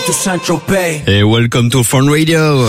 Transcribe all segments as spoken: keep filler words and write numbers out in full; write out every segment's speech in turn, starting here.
Et welcome to Fun Radio.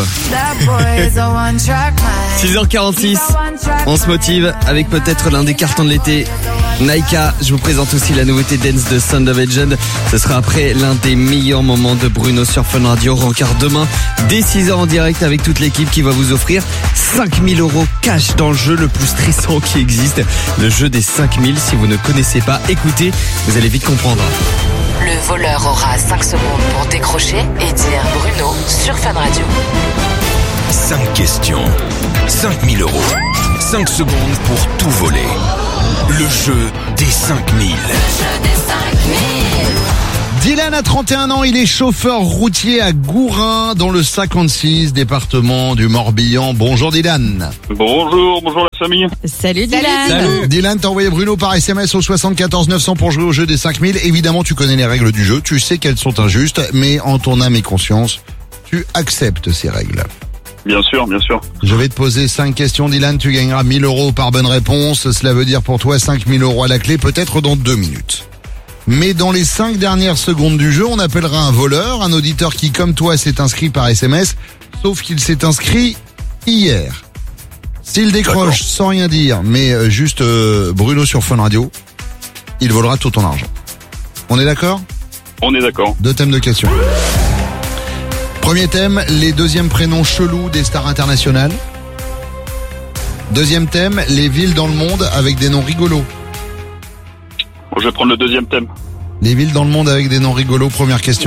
six heures quarante-six, on se motive avec peut-être l'un des cartons de l'été. Naika, je vous présente aussi la nouveauté dance de Sound of Legend. Ce sera après l'un des meilleurs moments de Bruno sur Fun Radio. Rencard demain, dès six heures en direct avec toute l'équipe qui va vous offrir cinq mille euros cash dans le jeu le plus stressant qui existe. Le jeu des cinq mille, si vous ne connaissez pas, écoutez, vous allez vite comprendre. Le voleur aura cinq secondes pour décrocher et dire Bruno sur Fun Radio. cinq questions, cinq mille euros, cinq secondes pour tout voler. Le jeu des cinq mille. Le jeu des cinq mille. Dylan a trente et un ans, il est chauffeur routier à Gourin dans le cinquante-six, département du Morbihan. Bonjour Dylan. Bonjour, bonjour la famille. Salut Dylan. Salut. Dylan, t'as envoyé Bruno par S M S au soixante-quatorze neuf cents pour jouer au jeu des cinq mille. Évidemment, tu connais les règles du jeu, tu sais qu'elles sont injustes, mais en ton âme et conscience, tu acceptes ces règles. Bien sûr, bien sûr. Je vais te poser cinq questions, Dylan. Tu gagneras mille euros par bonne réponse. Cela veut dire pour toi cinq mille euros à la clé, peut-être dans deux minutes. Mais dans les cinq dernières secondes du jeu, on appellera un voleur, un auditeur qui, comme toi, s'est inscrit par S M S, sauf qu'il s'est inscrit hier. S'il décroche D'accord. sans rien dire, mais juste euh, Bruno sur Fun Radio, il volera tout ton argent. On est d'accord ? On est d'accord. Deux thèmes de questions. Premier thème, les deuxièmes prénoms chelous des stars internationales. Deuxième thème, les villes dans le monde avec des noms rigolos. Je vais prendre le deuxième thème. Les villes dans le monde avec des noms rigolos, première question.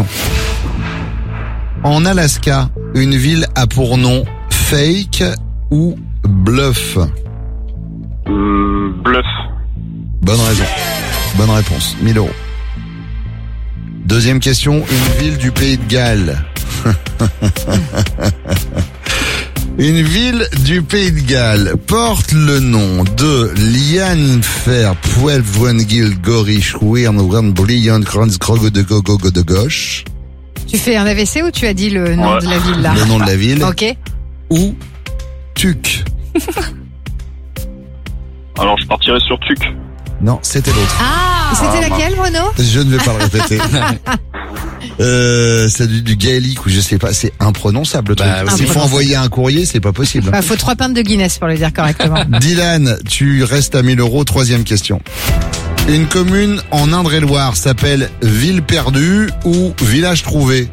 En Alaska, une ville a pour nom Fake ou Bluff? Hum, bluff. Bonne raison. Bonne réponse. mille euros. Deuxième question, une ville du Pays de Galles. Une ville du Pays de Galles porte le nom de Lianfer Puelvengil Gorish Wern Brilliant Kranz Krogo de Gogo de gauche. Tu fais un A V C ou tu as dit le nom Ouais. de la ville là? Le nom de la ville. Ok. Ou Tuc. Alors je partirai sur Tuc. Non, c'était l'autre. Ah, c'était Ah, laquelle Bruno? Je ne vais pas le répéter. Euh, c'est du, du gaélique ou je sais pas, c'est imprononçable le truc. Bah, S'il faut imprononçable. envoyer un courrier, c'est pas possible. Bah, faut trois pintes de Guinness pour le dire correctement. Dylan, tu restes à mille euros. Troisième question. Une commune en Indre-et-Loire s'appelle Ville Perdue ou Village Trouvé?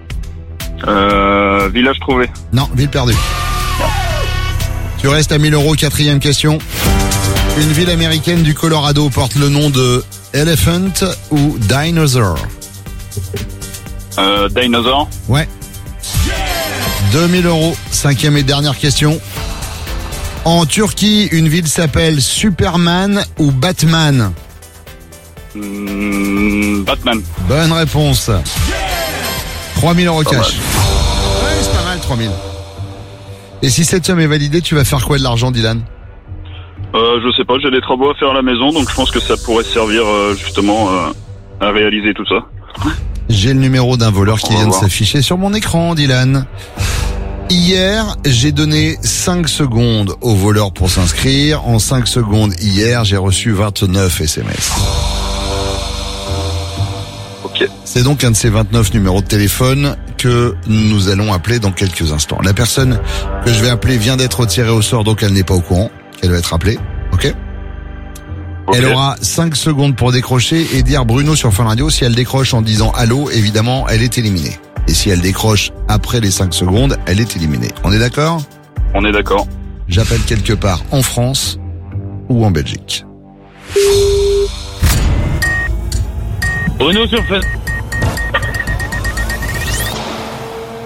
Euh, village trouvé. Non, Ville Perdue. Tu restes à mille euros. Quatrième question. Une ville américaine du Colorado porte le nom de Elephant ou Dinosaur? Euh, dinosaure. Ouais. deux mille euros. Cinquième et dernière question. En Turquie, une ville s'appelle Superman ou Batman? Hum, Batman. Bonne réponse. trois mille euros cash. Ouais, c'est pas mal, trois mille. Et si cette somme est validée, tu vas faire quoi de l'argent, Dylan? Euh, je sais pas, j'ai des travaux à faire à la maison, donc je pense que ça pourrait servir euh, justement euh, à réaliser tout ça. J'ai le numéro d'un voleur qui On va vient de voir. s'afficher sur mon écran, Dylan. Hier, j'ai donné cinq secondes au voleur pour s'inscrire. En cinq secondes hier, j'ai reçu vingt-neuf S M S. Ok. C'est donc un de ces vingt-neuf numéros de téléphone que nous allons appeler dans quelques instants. La personne que je vais appeler vient d'être tirée au sort, donc elle n'est pas au courant qu'elle va être appelée. Ok ? Ok. Elle aura cinq secondes pour décrocher et dire Bruno sur Fun Radio. Si elle décroche en disant allô, évidemment, elle est éliminée. Et si elle décroche après les cinq secondes, elle est éliminée. On est d'accord ? On est d'accord. J'appelle quelque part en France ou en Belgique. Bruno sur Fun. Allô ?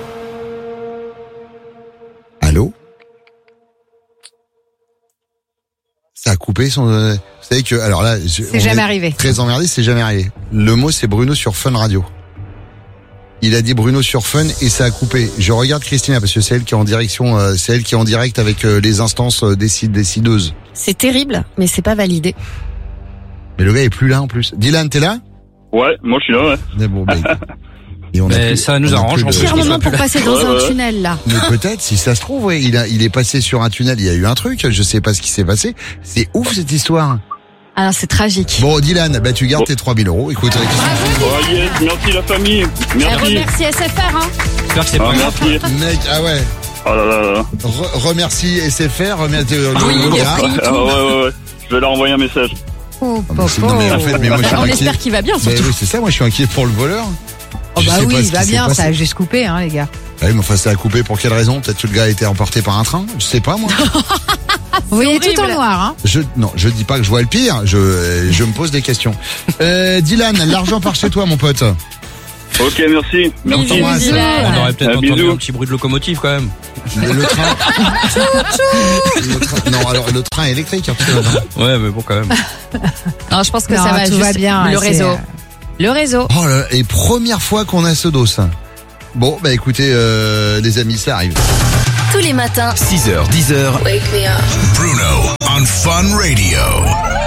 Ça a coupé son... euh, Vous savez que... Alors là... je- C'est on jamais est arrivé. Très emmerdé, c'est jamais arrivé. Le mot, c'est Bruno sur Fun Radio. Il a dit Bruno sur Fun et ça a coupé. Je regarde Christina parce que c'est elle qui est en direction, euh, c'est elle qui est en direct avec euh, les instances euh, décid- décideuses. C'est terrible, mais c'est pas validé. Mais le gars est plus là en plus. Dylan, t'es là ? Ouais, moi je suis là, ouais. Mais bon, mais... Et on a Mais plus- ça nous on a arrange, plus en de- plus. Pire moment pour passer dans Ouais, un ouais. tunnel, là. Mais peut-être, si ça se trouve, ouais, il a, il est passé sur un tunnel, il y a eu un truc, je sais pas ce qui s'est passé. C'est ouf cette histoire. Ah, c'est tragique. Bon, Dylan, bah, tu gardes Bon. tes trois mille euros. Écoute, euh, Oh yes, merci la famille. Elle Merci. remercie S F R, hein. J'espère que c'est Ah, pas grave. merci. mec, ah ouais. Oh là là là. Re- remercie S F R, remercie euh, le, oui, le il est gars. pris. Ah, ouais, ouais, ouais. Je vais leur envoyer un message. Oh, Ah, bah, c'est- non, mais en fait, mais moi, je suis On inquiet. espère qu'il va bien, Mais surtout. oui, c'est ça, moi, je suis inquiet pour le voleur. Oh Je bah sais pas oui, ce il qui va s'est bien, passé. ça a juste coupé, hein, les gars. Ah oui, mais enfin, ça a coupé pour quelle raison? Peut-être que le gars a été emporté par un train? Je sais pas, moi. Vous voyez tout en horrible. noir, hein. Je, non, je dis pas que je vois le pire, je, je me pose des questions. Euh, Dylan, l'argent part chez toi, mon pote. Ok, merci. Merci. Bisous, Thomas, Dylan. On aurait peut-être Ah, entendu bisous. un petit bruit de locomotive quand même. Le, le train. le train. Non, alors le train électrique, hein, parce que, non. Ouais, mais bon, quand même. Non, je pense que Non, ça va tout juste va bien. le c'est, réseau. euh, Le réseau. Oh là, et première fois qu'on a ce dos. Bon, bah écoutez, euh, les amis, ça arrive. Tous les matins. six heures, dix heures. Bruno on Fun Radio.